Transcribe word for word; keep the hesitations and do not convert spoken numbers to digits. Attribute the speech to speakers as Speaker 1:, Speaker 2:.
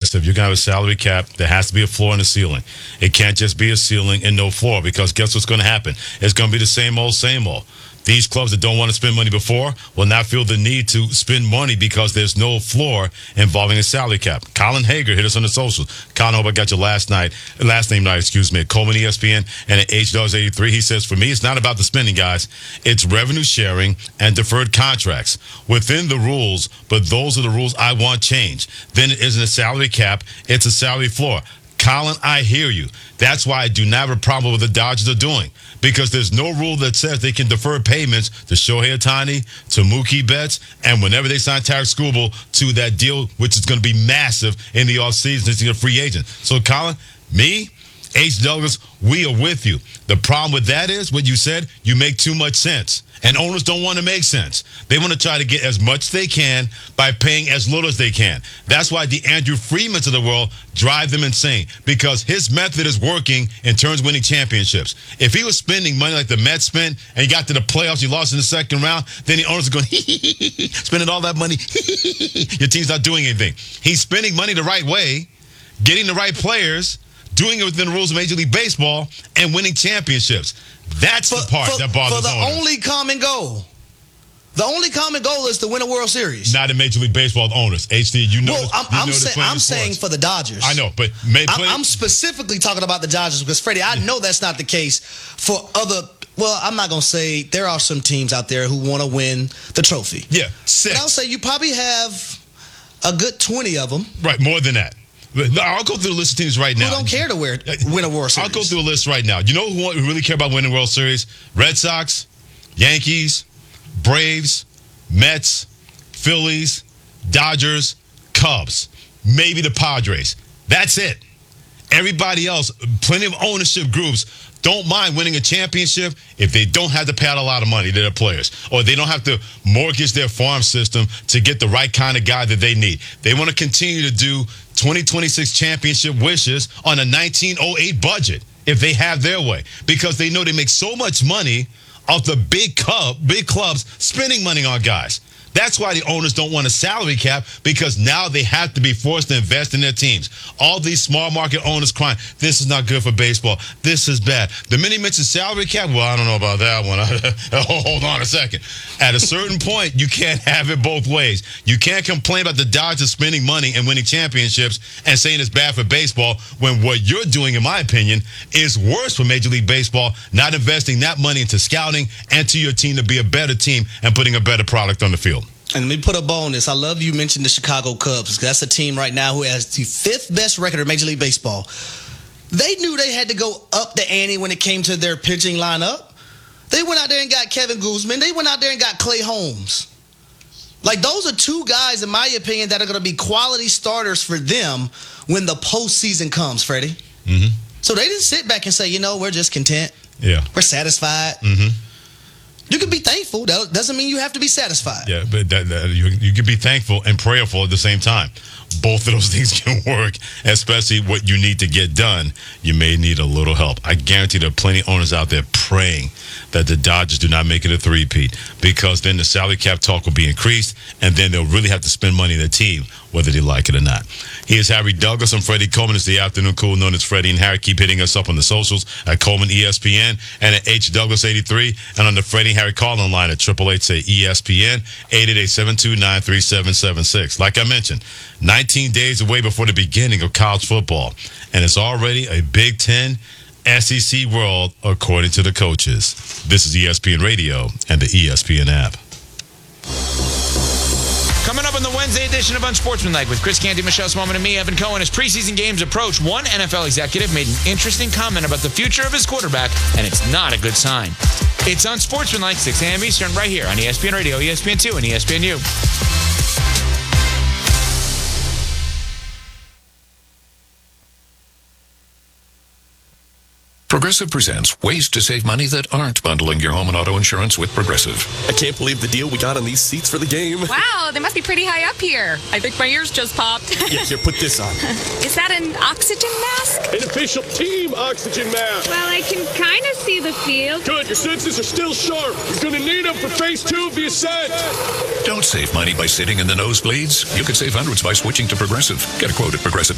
Speaker 1: this. If you're going to have a salary cap, there has to be a floor and a ceiling. It can't just be a ceiling and no floor, because guess what's going to happen? It's going to be the same old, same old. These clubs that don't want to spend money before will not feel the need to spend money because there's no floor involving a salary cap. Colin Hager hit us on the socials. Colin, I hope I got your last night, last name night, excuse me, at Coleman E S P N and at H Dogs eighty-three. He says, for me, it's not about the spending, guys. It's revenue sharing and deferred contracts within the rules, but those are the rules I want changed. Then it isn't a salary cap, it's a salary floor. Colin, I hear you. That's why I do not have a problem with what the Dodgers are doing, because there's no rule that says they can defer payments to Shohei Ohtani, to Mookie Betts, and whenever they sign Tarek Skubal to that deal, which is going to be massive in the offseason, he's a free agent. So, Colin, me, H. Douglas, we are with you. The problem with that is, what you said, you make too much sense. And owners don't want to make sense. They want to try to get as much as they can by paying as little as they can. That's why the Andrew Freemans of the world drive them insane, because his method is working in terms of winning championships. If he was spending money like the Mets spent and he got to the playoffs, he lost in the second round, then the owners are going, spending all that money, your team's not doing anything. He's spending money the right way, getting the right players, doing it within the rules of Major League Baseball, and winning championships. That's
Speaker 2: for,
Speaker 1: the part
Speaker 2: for,
Speaker 1: that bothers
Speaker 2: For the
Speaker 1: owners.
Speaker 2: only common goal. The only common goal is to win a World Series.
Speaker 1: Not in Major League Baseball owners. H D, you know.
Speaker 2: Well,
Speaker 1: this,
Speaker 2: I'm,
Speaker 1: you
Speaker 2: I'm,
Speaker 1: know
Speaker 2: say, I'm saying for the Dodgers.
Speaker 1: I know, but may,
Speaker 2: I'm, I'm specifically talking about the Dodgers because, Freddie, I know that's not the case for other. Well, I'm not going to say there are some teams out there who want to win the trophy.
Speaker 1: Yeah, six.
Speaker 2: But I'll say you probably have a good twenty of them.
Speaker 1: Right, more than that. I'll go through the list of teams right now.
Speaker 2: Who don't care to wear, win a World Series?
Speaker 1: I'll go through a list right now. You know who, want, who really care about winning World Series? Red Sox, Yankees, Braves, Mets, Phillies, Dodgers, Cubs, maybe the Padres. That's it. Everybody else, plenty of ownership groups, don't mind winning a championship if they don't have to pay out a lot of money to their players, or they don't have to mortgage their farm system to get the right kind of guy that they need. They want to continue to do twenty twenty-six championship wishes on a nineteen oh eight budget if they have their way, because they know they make so much money off the big club, big clubs spending money on guys. That's why the owners don't want a salary cap, because now they have to be forced to invest in their teams. All these small market owners crying, this is not good for baseball. This is bad. The minute you mention salary cap, well, I don't know about that one. Hold on a second. At a certain point, you can't have it both ways. You can't complain about the Dodgers spending money and winning championships and saying it's bad for baseball, when what you're doing, in my opinion, is worse for Major League Baseball, not investing that money into scouting and to your team to be a better team and putting a better product on the field.
Speaker 2: And let me put a bonus. I love you mentioned the Chicago Cubs. That's a team right now who has the fifth best record in Major League Baseball. They knew they had to go up the ante when it came to their pitching lineup. They went out there and got Kevin Guzman. They went out there and got Clay Holmes. Like, those are two guys, in my opinion, that are going to be quality starters for them when the postseason comes, Freddie.
Speaker 1: Mm-hmm.
Speaker 2: So they didn't sit back and say, you know, we're just content.
Speaker 1: Yeah.
Speaker 2: We're satisfied.
Speaker 1: Mm-hmm.
Speaker 2: You can be thankful. That doesn't mean you have to be satisfied.
Speaker 1: Yeah, but that, that, you, you can be thankful and prayerful at the same time. Both of those things can work, especially what you need to get done. You may need a little help. I guarantee there are plenty of owners out there praying that the Dodgers do not make it a three-peat, because then the salary cap talk will be increased, and then they'll really have to spend money in the team, whether they like it or not. He is Harry Douglas. I'm Freddie Coleman. It's the afternoon cool known as Freddie and Harry. Keep hitting us up on the socials at Coleman E S P N and at H Douglas eighty-three, and on the Freddie and Harry call-in line at triple eight say E S P N, eight eight eight, seven two nine, three seven seven six. Like I mentioned, nineteen days away before the beginning of college football, and it's already a Big Ten S E C world, according to the coaches. This is E S P N Radio and the E S P N app.
Speaker 3: Coming up on the Wednesday edition of Unsportsmanlike with Chris Canty, Michelle Smallman, and me, Evan Cohen. As preseason games approach, one N F L executive made an interesting comment about the future of his quarterback, and it's not a good sign. It's Unsportsmanlike, six a.m. Eastern, right here on E S P N Radio, E S P N two, and E S P N U.
Speaker 4: Progressive presents ways to save money that aren't bundling your home and auto insurance with Progressive.
Speaker 5: I can't believe the deal we got on these seats for the game.
Speaker 6: Wow, they must be pretty high up here. I think my ears just popped.
Speaker 5: Yeah, here, put this on.
Speaker 6: Is that an oxygen mask?
Speaker 5: An official team oxygen mask.
Speaker 7: Well, I can kind of see the field.
Speaker 5: Good, your senses are still sharp. You're going to need them for phase two of the ascent.
Speaker 4: Don't save money by sitting in the nosebleeds. You could save hundreds by switching to Progressive. Get a quote at Progressive.